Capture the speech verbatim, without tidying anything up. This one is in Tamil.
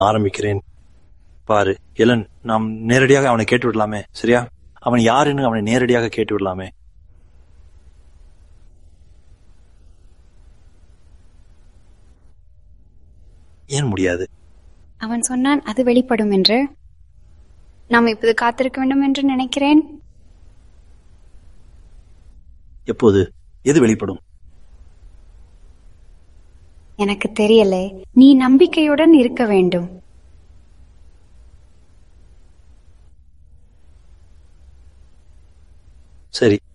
ஆரம்பிக்கிறேன். பாரு எலன், நாம் நேரடியாக அவனை கேட்டு விடலாமே, சரியா? அவன் யாருன்னு அவனை நேரடியாக கேட்டு விடலாமே. ஏன் முடியாது? அவன் சொன்னான் அது வெளிப்படும் என்று. நாம் இப்போது காத்திருக்க வேண்டும் என்று நினைக்கிறேன். எப்போது? எது வெளிப்படும்? எனக்கு தெரியல. நீ நம்பிக்கையுடன் இருக்க வேண்டும். சரி,